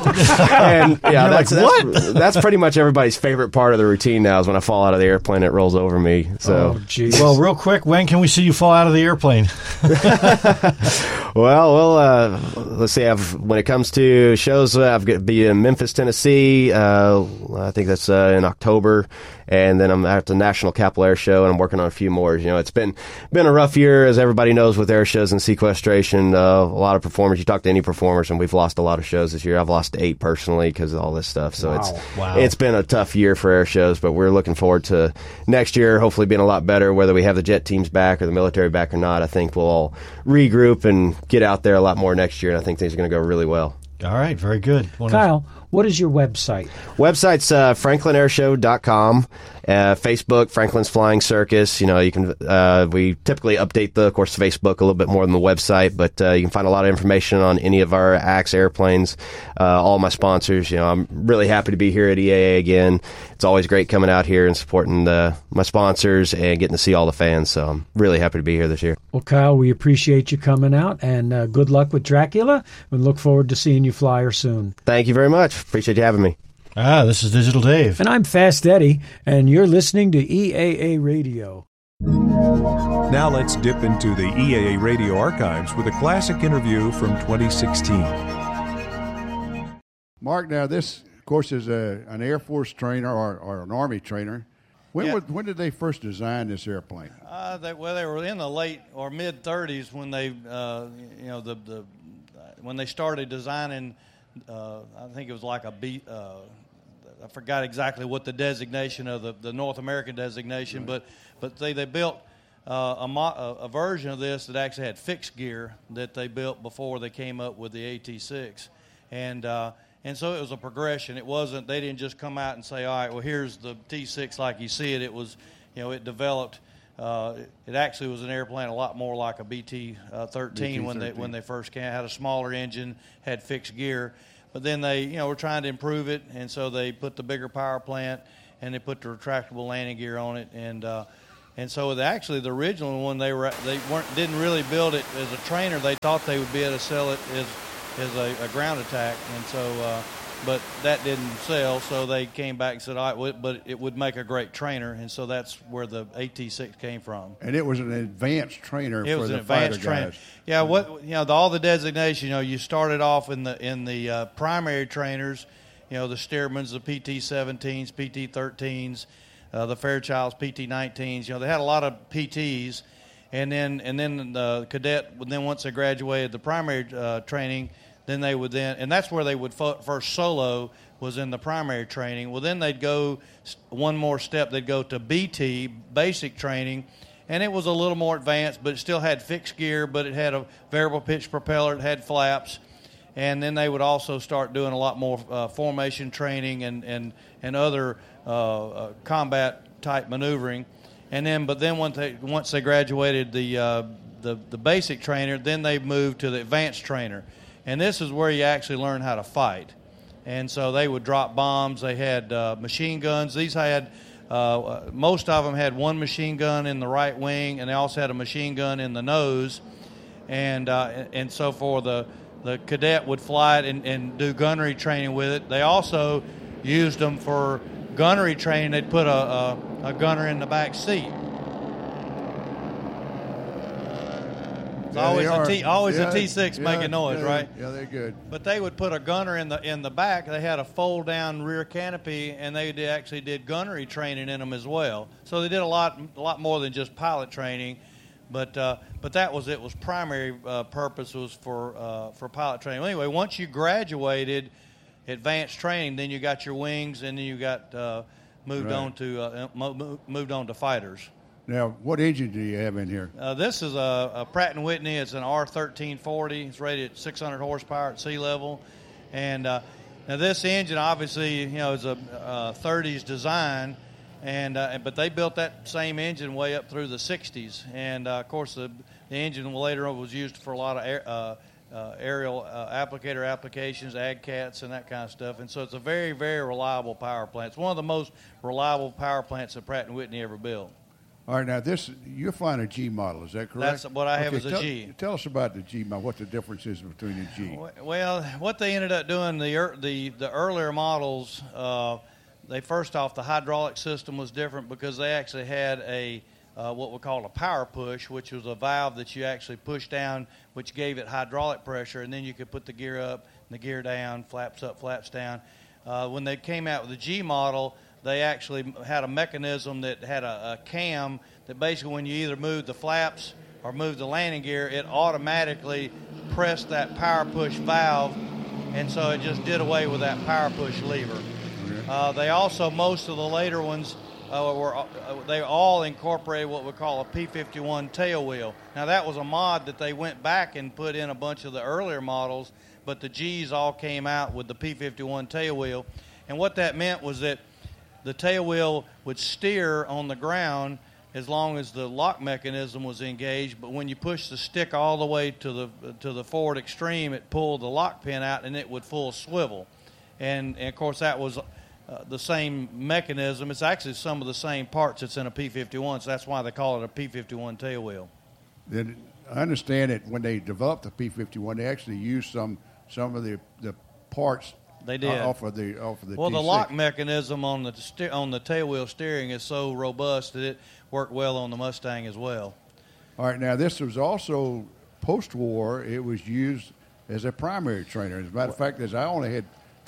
And yeah, You're that's, like, that's, what? that's pretty much everybody's favorite part of the routine now is when I fall out of the airplane, it rolls over me. So, Oh, geez. Well, real quick, when can we see you fall out of the airplane? well, well, uh, let's see. I've, when it comes to shows, uh, I've got to be in Memphis, Tennessee. Uh, I think that's uh, in October. And then I'm at the National Capital Air Show, and I'm working on a few more. You know, it's been been a rough year, as everybody knows, with air shows and sequestration. Uh, a lot of performers. You talk to any performers, and we've lost a lot of shows this year. I've lost eight personally because of all this stuff. So Wow. it's Wow. it's been a tough year for air shows, but we're looking forward to next year hopefully being a lot better. Whether we have the jet teams back or the military back or not, I think we'll all regroup and get out there a lot more next year, and I think things are going to go really well. All right, very good. Wanna- Kyle, what is your website? Website's uh, franklin air show dot com. Uh, Facebook, Franklin's Flying Circus. You know, you can. Uh, we typically update the, of course, Facebook a little bit more than the website, but uh, you can find a lot of information on any of our acts, airplanes, uh, all my sponsors. You know, I'm really happy to be here at E A A again. It's always great coming out here and supporting the, my sponsors and getting to see all the fans. So I'm really happy to be here this year. Well, Kyle, we appreciate you coming out, and uh, good luck with Dracula, and look forward to seeing you fly her soon. Thank you very much. Appreciate you having me. Ah, this is Digital Dave. And I'm Fast Eddie, and you're listening to E A A Radio. Now let's dip into the E A A Radio archives with a classic interview from twenty sixteen. Mark, now this, of course, is a, an Air Force trainer or, or an Army trainer. When, Yeah. were, when did they first design this airplane? Uh, they, well, they were in the late or mid thirties when they, uh, you know, the the when they started designing. Uh, I think it was like a B. Uh, I forgot exactly what the designation of the, the North American designation, but but they they built uh, a, mo- a a version of this that actually had fixed gear that they built before they came up with the A T six, and. Uh, And so it was a progression. It wasn't, they didn't just come out and say, all right, well, here's the T six like you see it. It was, you know, it developed, uh, it actually was an airplane a lot more like a B T thirteen when they when they first came out. Had a smaller engine, had fixed gear. But then they, you know, were trying to improve it, and so they put the bigger power plant, and they put the retractable landing gear on it. And uh, and so the, actually the original one, they were they weren't didn't really build it as a trainer. They thought they would be able to sell it as as a, a ground attack, and so, uh, but that didn't sell, so they came back and said, all right, well, but it would make a great trainer, and so that's where the A T six came from. And it was an advanced trainer It for was the an advanced fighter trainer. guys. Yeah, what you know, the, all the designation. You know, you started off in the in the uh, primary trainers. You know, the Stearmans, the P T seventeens, P T thirteens, uh, the Fairchilds, P T nineteens. You know, they had a lot of P Ts, and then and then the cadet. Then once they graduated the primary uh, training. Then they would then, and that's where they would fo- first solo was in the primary training. Well, then they'd go one more step. They'd go to B T, basic training, and it was a little more advanced, but it still had fixed gear, but it had a variable pitch propeller, it had flaps, and then they would also start doing a lot more uh, formation training and and and other uh, uh, combat type maneuvering. And then, but then once they once they graduated the uh, the the basic trainer, then they moved to the advanced trainer. And this is where you actually learn how to fight. And so they would drop bombs. They had uh, machine guns. These had, uh, most of them had one machine gun in the right wing, and they also had a machine gun in the nose. And uh, and so for the, the cadet would fly it and, and do gunnery training with it. They also used them for gunnery training. They'd put a, a, a gunner in the back seat. It's Yeah, always they a are. T, always Yeah, a T six yeah, making noise, yeah, right? Yeah, they're good. But they would put a gunner in the in the back. They had a fold down rear canopy, and they did, actually did gunnery training in them as well. So they did a lot a lot more than just pilot training. But uh, but that was it. Was primary uh, purpose was for uh, for pilot training. Anyway, once you graduated advanced training, then you got your wings, and then you got uh, moved Right. on to uh, mo- moved on to fighters. Now, what engine do you have in here? Uh, this is a, a Pratt and Whitney. It's an R thirteen forty. It's rated at six hundred horsepower at sea level. And uh, now this engine, obviously, you know, is a uh, thirties design, and uh, but they built that same engine way up through the sixties. And uh, of course, the, the engine later on was used for a lot of air, uh, uh, aerial uh, applicator applications, ag cats, and that kind of stuff. And so it's a very, very reliable power plant. It's one of the most reliable power plants that Pratt and Whitney ever built. All right, now this you're flying a G model, is that correct? That's what I have Okay, is a tell, G. Tell us about the G model. What the difference is between the G? Well, what they ended up doing, the ear- the the earlier models, uh, they first off the hydraulic system was different because they actually had a uh, what we call a power push, which was a valve that you actually pushed down, which gave it hydraulic pressure, and then you could put the gear up and the gear down, flaps up, flaps down. Uh, when they came out with the G model, they actually had a mechanism that had a, a cam that basically when you either moved the flaps or moved the landing gear, it automatically pressed that power push valve, and so it just did away with that power push lever. Uh, they also, most of the later ones, uh, were uh, they all incorporated what we call a P fifty-one tail wheel. Now that was a mod that they went back and put in a bunch of the earlier models, but the G's all came out with the P fifty-one tail wheel. And what that meant was that the tail wheel would steer on the ground as long as the lock mechanism was engaged, but when you push the stick all the way to the to the forward extreme, it pulled the lock pin out and it would full swivel. And, and of course that was uh, the same mechanism. It's actually some of the same parts that's in a P fifty-one, so that's why they call it a P fifty-one tail wheel. Then I understand that when they developed the P fifty-one, they actually used some some of the the parts. They did. Uh, off of the off of the well, T the six. lock mechanism on the ste- on the tail wheel steering is so robust that it worked well on the Mustang as well. All right, now this was also post-war. It was used as a primary trainer. As a matter of fact, as I only had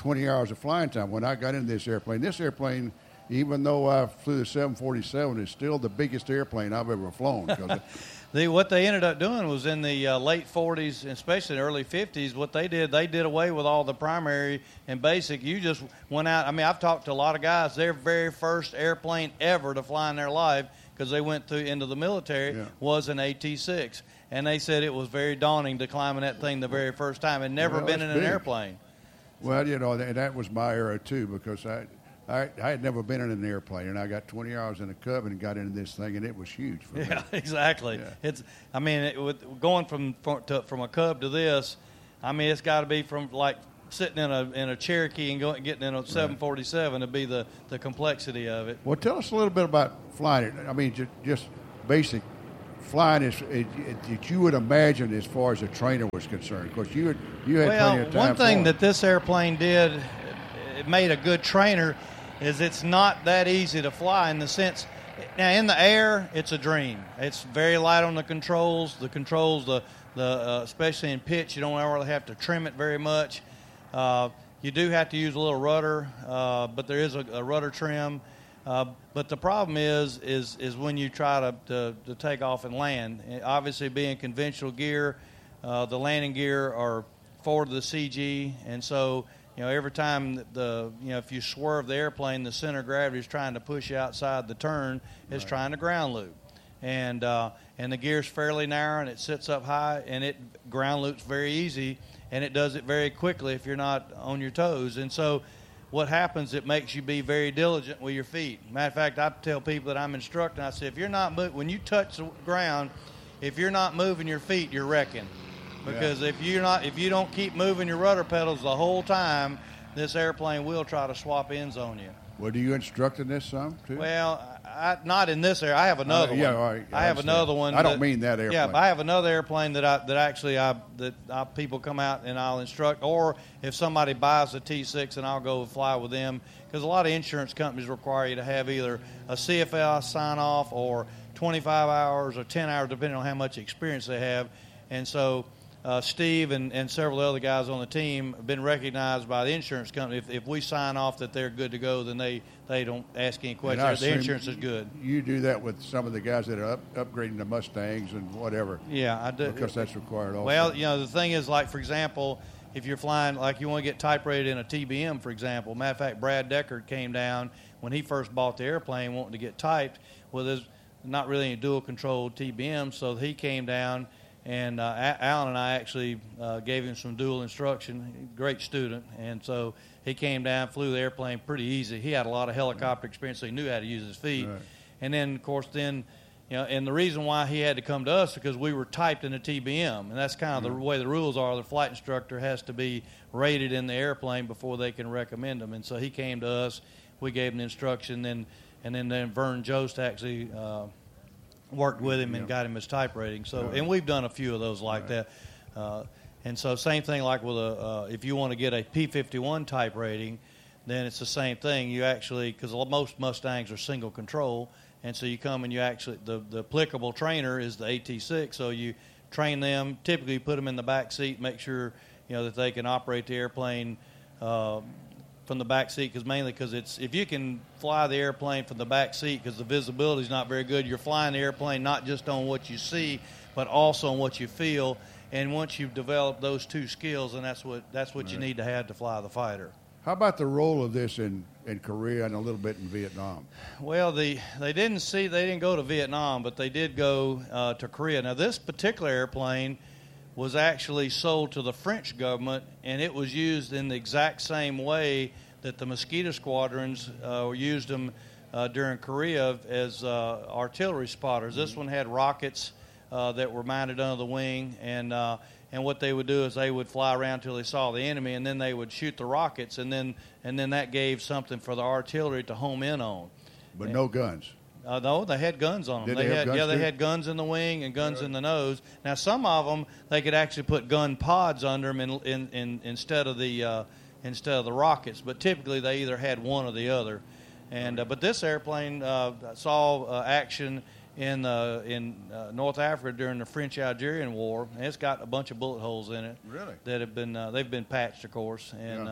twenty hours of flying time. When I got into this airplane, this airplane, even though I flew the seven forty-seven, is still the biggest airplane I've ever flown. 'Cause it, The, what they ended up doing was in the uh, late forties, especially the early fifties, what they did, they did away with all the primary and basic. You just went out. I mean, I've talked to a lot of guys. Their very first airplane ever to fly in their life, because they went through into the military, Yeah. was an A T six. And they said it was very daunting to climb in that thing the very first time and never Well, been in it's an big. airplane. Well, you know, that, that was my era, too, because I, I I had never been in an airplane, and I got twenty hours in a Cub and got into this thing, and it was huge for me. Yeah, exactly. Yeah. It's. I mean, it, with going from from, to, from a Cub to this, I mean, it's got to be from like sitting in a in a Cherokee and going getting in a seven forty-seven to be the, the complexity of it. Well, tell us a little bit about flying it. I mean, just, just basic flying is it, it, that you would imagine as far as a trainer was concerned. Of course, you had, you had Well, plenty of time one thing flying. that this airplane did, it made a good trainer, is it's not that easy to fly in the sense. Now, in the air, it's a dream. It's very light on the controls. The controls, the the uh, especially in pitch, you don't really have to trim it very much. Uh, you do have to use a little rudder, uh, but there is a, a rudder trim. Uh, but the problem is, is, is when you try to, to, to take off and land. And obviously, being conventional gear, uh, the landing gear are forward to the C G, and so you know every time that the you know if you swerve the airplane, the center of gravity is trying to push you outside the turn. It's Right. trying to ground loop, and uh, and the gear's fairly narrow and it sits up high, and it ground loops very easy, and it does it very quickly if you're not on your toes, and so. What happens, it makes you be very diligent with your feet. Matter of fact, I tell people that I'm instructing, I say, if you're not mo- when you touch the ground, if you're not moving your feet, you're wrecking. Because Yeah. if you're not, if you don't keep moving your rudder pedals the whole time, this airplane will try to swap ends on you. Well, do you instruct in this some, too? Well, I, not in this area. I have another Uh, yeah, one. all right. I I have understand. another one. I don't mean that Yeah, airplane. but I have another airplane that I that actually I that I, people come out and I'll instruct. Or if somebody buys a T six, and I'll go fly with them, because a lot of insurance companies require you to have either a C F L sign off or twenty-five hours or ten hours, depending on how much experience they have. And so uh, Steve and, and several other guys on the team have been recognized by the insurance company. If, if we sign off that they're good to go, then they, they don't ask any And I questions. The assume insurance is good. You do that with some of the guys that are up, upgrading the Mustangs and whatever. Yeah, I do. Because that's required also. Well, you know, the thing is, like, for example, if you're flying, like you want to get type rated in a T B M, for example. Matter of fact, Brad Deckard came down when he first bought the airplane wanting to get typed. Well, there's not really any dual control T B M, so he came down, and uh, A- Alan and I actually uh, gave him some dual instruction. Great student, and so he came down, flew the airplane pretty easy. He had a lot of helicopter experience, so he knew how to use his feet. Right. And then, of course, then. You know, and the reason why he had to come to us is because we were typed in a T B M, and that's kind of the way the rules are. The flight instructor has to be rated in the airplane before they can recommend them. And so he came to us, we gave him the instruction, and and then, then Vern Jost actually uh, worked with him and got him his type rating. So, and we've done a few of those like that. Uh, and so, same thing like with a uh, if you want to get a P fifty-one type rating, then it's the same thing. You actually, because most Mustangs are single control. And so you come and you actually, the, the applicable trainer is the A T six. So you train them, typically put them in the back seat, make sure, you know, that they can operate the airplane uh, from the back seat, because mainly because it's, if you can fly the airplane from the back seat, because the visibility is not very good, you're flying the airplane not just on what you see, but also on what you feel. And once you've developed those two skills, and that's what, that's what you Right. need to have to fly the fighter. How about the role of this in, in Korea and a little bit in Vietnam? Well, the they didn't see they didn't go to Vietnam, but they did go uh, to Korea. Now, this particular airplane was actually sold to the French government, and it was used in the exact same way that the Mosquito squadrons uh, used them uh, during Korea as uh, artillery spotters. This one had rockets uh, that were mounted under the wing, and uh, and what they would do is they would fly around until they saw the enemy, and then they would shoot the rockets, and then and then that gave something for the artillery to home in on. But no guns. Uh, no, they had guns on them. Did they, they have had guns yeah, they too? had guns in the wing and guns in the nose. Now, some of them they could actually put gun pods under them in, in, in, instead of the uh, instead of the rockets. But typically, they either had one or the other. And uh, but this airplane uh, saw uh, action in uh, in uh, North Africa during the French-Algerian War, and it's got a bunch of bullet holes in it. Really? That have been uh, they've been patched, of course, and Yeah. uh,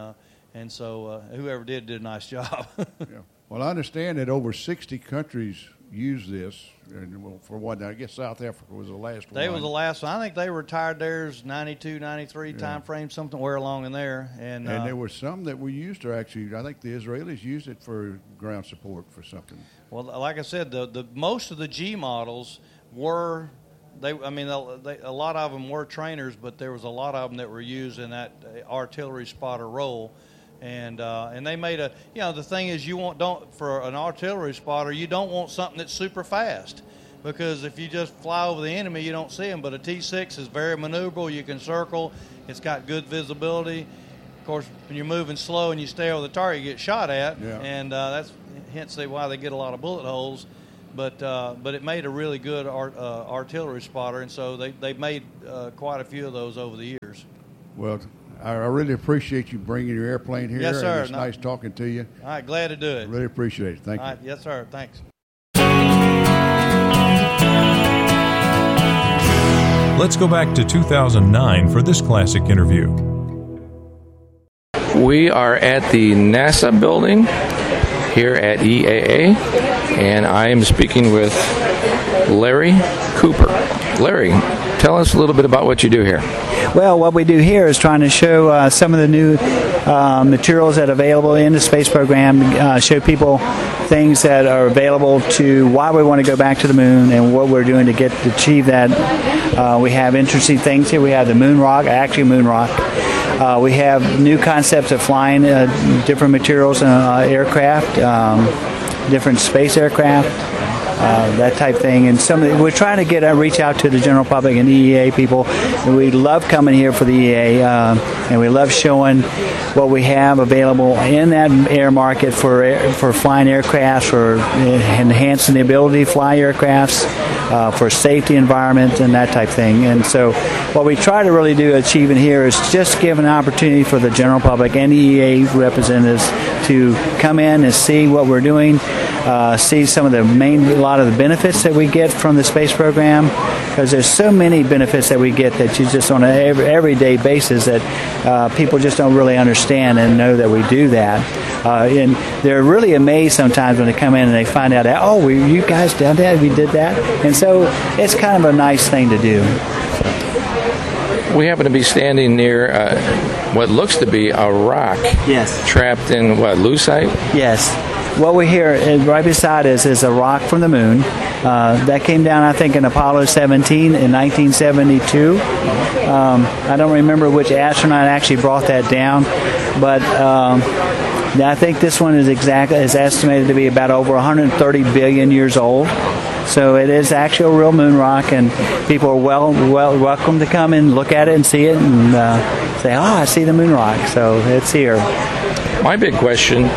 And so uh, whoever did did a nice job. Yeah. Well, I understand that over sixty countries use this, and well, for one, I guess South Africa was the last They one. was the last one. I think they retired theirs ninety-two, ninety-three Yeah. time frame, somewhere along in there. And, And uh, there were some that we used to actually, I think the Israelis used it for ground support for something. well, like I said, the, the most of the G models were, they. I mean, they, a lot of them were trainers, but there was a lot of them that were used in that artillery spotter role. And uh, and they made a, you know, the thing is, you want don't for an artillery spotter, you don't want something that's super fast, because if you just fly over the enemy, you don't see them. But a T six is very maneuverable. You can circle. It's got good visibility. Of course, when you're moving slow and you stay over the target, you get shot at, Yeah. and uh, that's hence why they get a lot of bullet holes. But uh, but it made a really good art, uh, artillery spotter, and so they they made uh, quite a few of those over the years. Well, I I really appreciate you bringing your airplane here. Yes, sir. And it's No- nice talking to you. All right, glad to do it. Really appreciate it. Thank All you. right, yes, sir. Thanks. Let's go back to two thousand nine for this classic interview. We are at the NASA building here at E A A, and I am speaking with Larry Cooper. Larry, tell us a little bit about what you do here. Well, what we do here is trying to show uh, some of the new uh, materials that are available in the space program, uh, show people things that are available to why we want to go back to the moon and what we're doing to get to achieve that. Uh, we have interesting things here. We have the moon rock, actually moon rock. Uh, we have new concepts of flying uh, different materials, uh, aircraft, um, different space aircraft. Uh, that type thing, and some of the, we're trying to get uh, reach out to the general public and E A people. And we love coming here for the E A, uh, and we love showing what we have available in that air market for air, for flying aircrafts, for enhancing the ability to fly aircrafts, uh, for safety environment and that type thing. And so, what we try to really do achieving here is just give an opportunity for the general public and E A representatives to come in and see what we're doing. Uh, see some of the main, a lot of the benefits that we get from the space program, because there's so many benefits that we get that you just on an every, everyday basis that uh, people just don't really understand and know that we do that. Uh, and they're really amazed sometimes when they come in and they find out that, oh, we, you guys did that, we did that. And so it's kind of a nice thing to do. We happen to be standing near uh, what looks to be a rock. Yes. Trapped in, what, lucite? Yes. What we hear is right beside us is a rock from the moon. Uh, that came down, I think, in Apollo seventeen in nineteen seventy-two. Um, I don't remember which astronaut actually brought that down, but um, I think this one is exact is estimated to be about over one hundred thirty billion years old. So it is actually a real moon rock, and people are well, well welcome to come and look at it and see it and uh, say, "Oh, I see the moon rock." So it's here. My big question.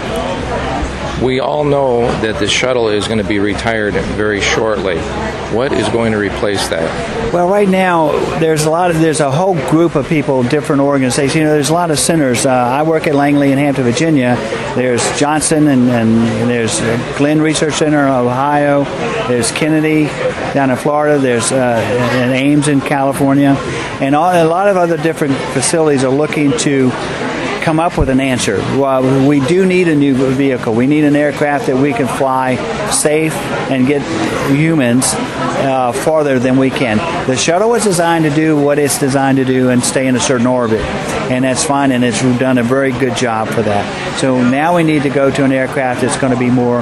We all know that the shuttle is going to be retired very shortly. What is going to replace that? Well, right now there's a lot of there's a whole group of people, different organizations. You know, there's a lot of centers. Uh, I work at Langley in Hampton, Virginia. There's Johnson and, and there's Glenn Research Center in Ohio. There's Kennedy down in Florida. There's uh, in Ames in California, and all, a lot of other different facilities are looking to come up with an answer. Well, we do need a new vehicle. We need an aircraft that we can fly safe and get humans uh, farther than we can. The shuttle was designed to do what it's designed to do and stay in a certain orbit, and that's fine, and it's done a very good job for that. So now we need to go to an aircraft that's going to be more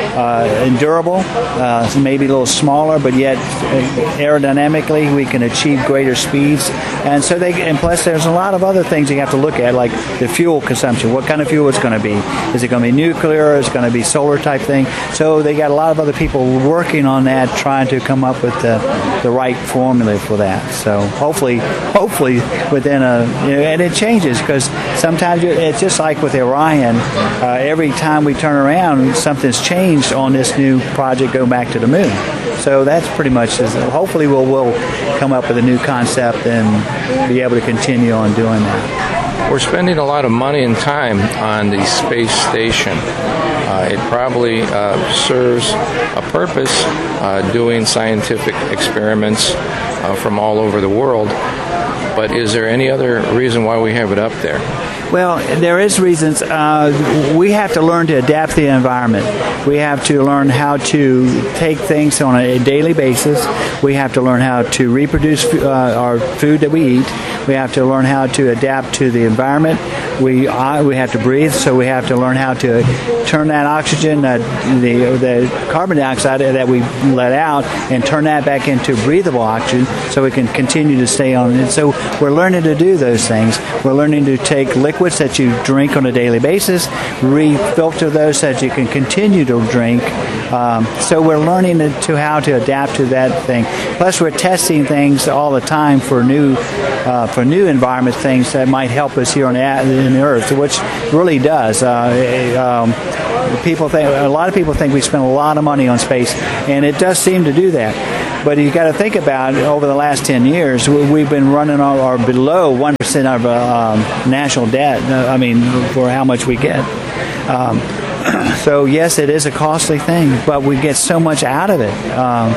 uh, durable, uh, maybe a little smaller, but yet aerodynamically we can achieve greater speeds. And so they, and plus there's a lot of other things you have to look at, like the fuel consumption. What kind of fuel it's going to be? Is it going to be nuclear? Is it going to be solar type thing? So they got a lot of other people working on that, trying to come up with the, the right formula for that. So hopefully, hopefully within a, you know, and it changes because sometimes it's just like with Orion. Uh, every time we turn around, something's changed on this new project going back to the moon. So that's pretty much, hopefully we'll, we'll come up with a new concept and be able to continue on doing that. We're spending a lot of money and time on the space station. Uh, it probably uh, serves a purpose uh, doing scientific experiments uh, from all over the world. but is there any other reason why we have it up there? Well, there is reasons. Uh, we have to learn to adapt to the environment. We have to learn how to take things on a daily basis. We have to learn how to reproduce uh, our food that we eat. We have to learn how to adapt to the environment. We uh, we have to breathe, so we have to learn how to turn that oxygen, uh, the the carbon dioxide that we let out, and turn that back into breathable oxygen, so we can continue to stay on. And so we're learning to do those things. We're learning to take liquids that you drink on a daily basis, refilter those so that you can continue to drink. Um, so we're learning to, to how to adapt to that thing. Plus, we're testing things all the time for new uh, for new environment things that might help us here on the, in the Earth, which really does. Uh, um, people think a lot of people think we spend a lot of money on space, and it does seem to do that. But you got to think about it, over the last ten years, we've been running on, or below one percent of uh, um, national debt. I mean, for how much we get. Um, so yes, it is a costly thing, but we get so much out of it um,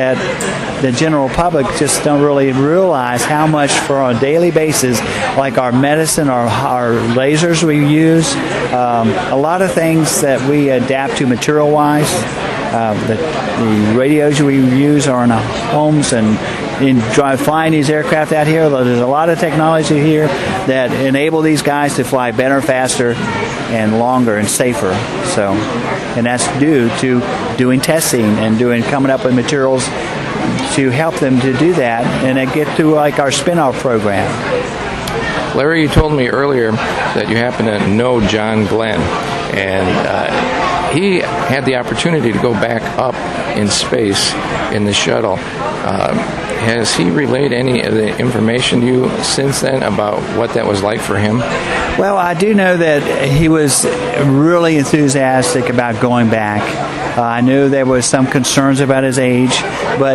that the general public just don't really realize how much, for a daily basis, like our medicine, our, our lasers we use, um, a lot of things that we adapt to material-wise. Uh, the, the radios we use are in our homes, and in drive flying these aircraft out here, there's a lot of technology here that enable these guys to fly better, faster, and longer and safer. So, and that's due to doing testing and doing coming up with materials to help them to do that, and then get to like our spin-off program. Larry, you told me earlier that you happen to know John Glenn, and uh, he had the opportunity to go back up in space in the shuttle. Uh, has he relayed any of the information to you since then about what that was like for him? Well, I do know that he was really enthusiastic about going back. Uh, I knew there was some concerns about his age, but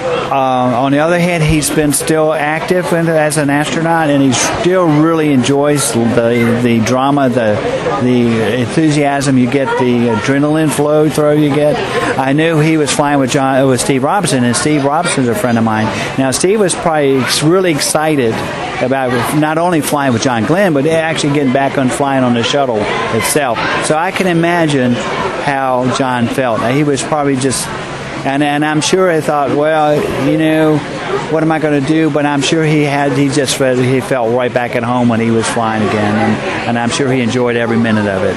Uh, on the other hand, he's been still active as an astronaut, and he still really enjoys the the drama, the the enthusiasm you get, the adrenaline flow through you get. I knew he was flying with John, with Steve Robinson, and Steve Robinson's a friend of mine. Now, Steve was probably really excited about not only flying with John Glenn, but actually getting back on flying on the shuttle itself. So I can imagine how John felt. He was probably just. And and I'm sure he thought, well, you know, what am I going to do? But I'm sure he had he just felt, he felt right back at home when he was flying again, and, and I'm sure he enjoyed every minute of it.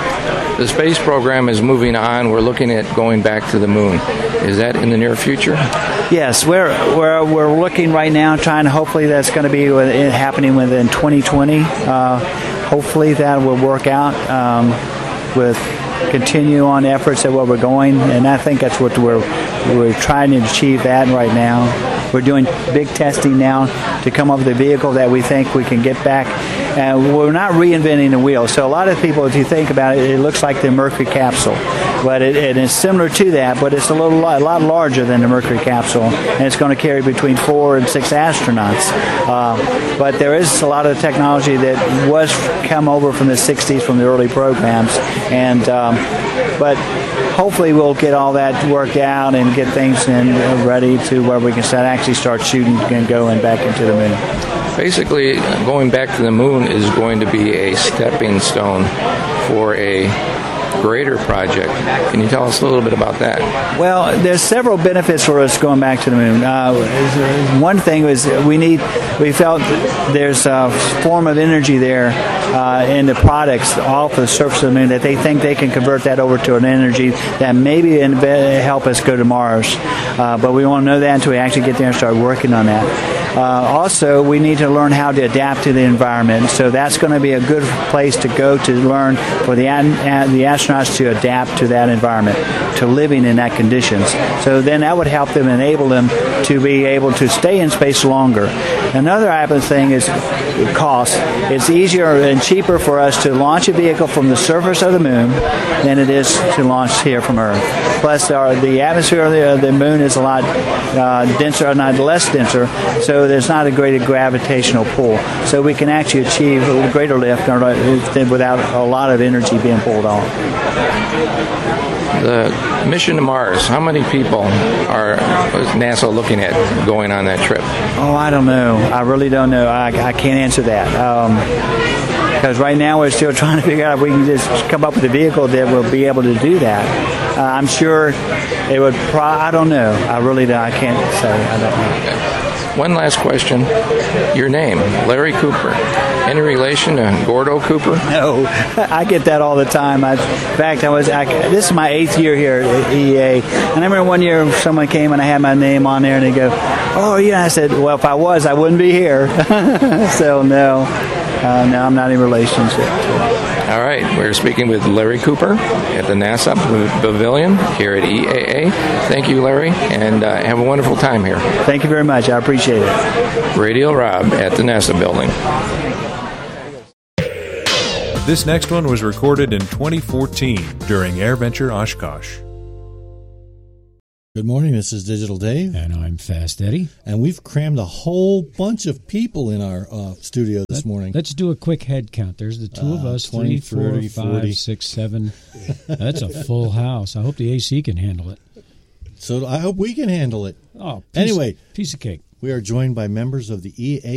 The space program is moving on. We're looking at going back to the moon. Is that in the near future? Yes, we're we're we're looking right now, trying to hopefully that's going to be happening within twenty twenty. Uh, hopefully that will work out um, with. Continue on efforts at where we're going, and I think that's what we're we're trying to achieve that right now. We're doing big testing now to come up with a vehicle that we think we can get back. And we're not reinventing the wheel. So a lot of people, if you think about it, it looks like the Mercury capsule, but it, it is similar to that, but it's a little a lot larger than the Mercury capsule, and it's going to carry between four and six astronauts. Uh, but there is a lot of technology that was come over from the sixties, from the early programs, and um, but hopefully we'll get all that worked out and get things in, uh, ready to where we can start, actually start shooting and going back into the moon. Basically, going back to the moon is going to be a stepping stone for a greater project. Can you tell us a little bit about that? Well, there's several benefits for us going back to the moon. Uh, one thing was we need, we felt there's a form of energy there uh, in the products off the surface of the moon that they think they can convert that over to an energy that maybe help us go to Mars. Uh, but we won't know that until we actually get there and start working on that. Uh, also, we need to learn how to adapt to the environment. So that's going to be a good place to go to learn for the the astronauts to adapt to that environment, to living in that conditions. So then that would help them, enable them to be able to stay in space longer. Another thing is cost. It's easier and cheaper for us to launch a vehicle from the surface of the moon than it is to launch here from Earth. Plus, our, the atmosphere of the, the moon is a lot uh, denser, not less denser, so there's not a greater gravitational pull. So we can actually achieve a greater lift without a lot of energy being pulled off. The mission to Mars, how many people are NASA looking at going on that trip? Oh, I don't know. I really don't know. I, I can't answer that. Um, because right now we're still trying to figure out if we can just come up with a vehicle that will be able to do that. Uh, I'm sure it would. Pro- I don't know. I really don't. I can't say. I don't know. One last question. Your name, Larry Cooper. Any relation to Gordo Cooper? No, I get that all the time. I, in fact, I was. I, this is my eighth year here at E A, and I remember one year someone came and I had my name on there, and they go, "Oh, yeah." I said, "Well, if I was, I wouldn't be here." So no, uh, no, I'm not in relationship to it. All right, we're speaking with Larry Cooper at the NASA Pavilion here at E A A. Thank you, Larry, and uh, have a wonderful time here. Thank you very much. I appreciate it. Radio Rob at the NASA building. This next one was recorded in twenty fourteen during AirVenture Oshkosh. Good morning, this is Digital Dave. And I'm Fast Eddie. And we've crammed a whole bunch of people in our uh, studio this Let, morning. Let's do a quick head count. There's the two uh, of us, twenty, three, four, thirty, five, forty. six, seven. That's a full house. I hope the A C can handle it. So I hope we can handle it. Oh, piece, anyway, piece of cake. We are joined by members of the E A